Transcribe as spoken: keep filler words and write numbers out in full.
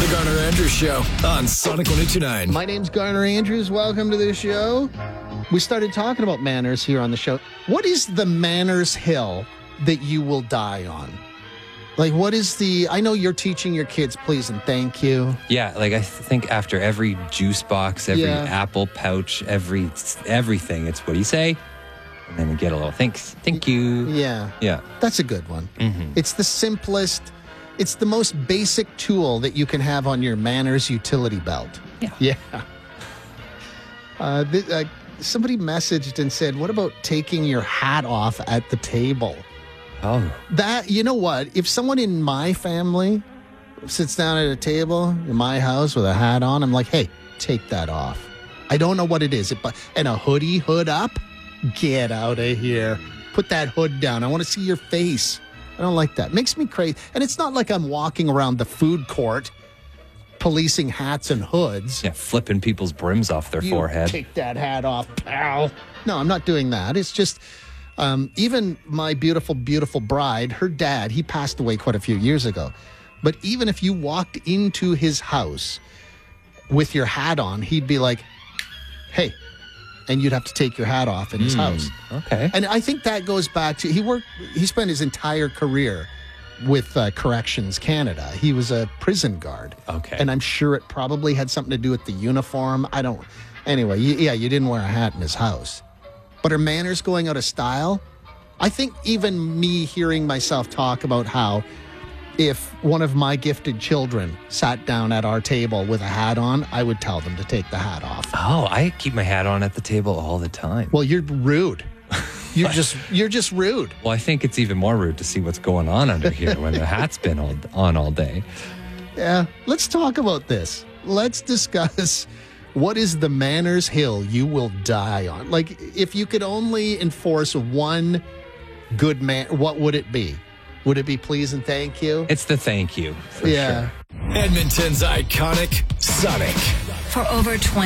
The Garner Andrews Show on Sonic one oh two point nine. My name's Garner Andrews. Welcome to the show. We started talking about manners here on the show. What is the manners hill that you will die on? Like, what is the... I know you're teaching your kids please and thank you. Yeah, like I think after every juice box, every Yeah. apple pouch, every everything, it's what do you say? And then you get a little thanks. Thank you. Yeah. Yeah. That's a good one. Mm-hmm. It's the simplest... It's the most basic tool that you can have on your manners utility belt. Yeah. Yeah. Uh, th- uh, somebody messaged and said, what about taking your hat off at the table? Oh. That, you know what? If someone in my family sits down at a table in my house with a hat on, I'm like, hey, take that off. I don't know what it is. It, and a hoodie, hood up? Get out of here. Put that hood down. I want to see your face. I don't like that. Makes me crazy. And it's not like I'm walking around the food court policing hats and hoods. Yeah, flipping people's brims off their You forehead. Take that hat off, pal. No, I'm not doing that. It's just, um, even my beautiful, beautiful bride, her dad, he passed away quite a few years ago. But even if you walked into his house with your hat on, he'd be like, hey, and you'd have to take your hat off in his Mm, house. Okay. And I think that goes back to, he worked, he spent his entire career with uh, Corrections Canada. He was a prison guard. Okay. And I'm sure it probably had something to do with the uniform. I don't, anyway, you, yeah, you didn't wear a hat in his house. But are manners going out of style? I think even me hearing myself talk about how if one of my gifted children sat down at our table with a hat on, I would tell them to take the hat off. Oh, I keep my hat on at the table all the time. Well, you're rude. You're just you're just rude. Well, I think it's even more rude to see what's going on under here when the hat's been all, on all day. Yeah, let's talk about this. Let's discuss what is the manners hill you will die on. Like, if you could only enforce one good man, what would it be? Would it be please and thank you? It's the thank you, for yeah. sure. Edmonton's iconic Sonic. For over twenty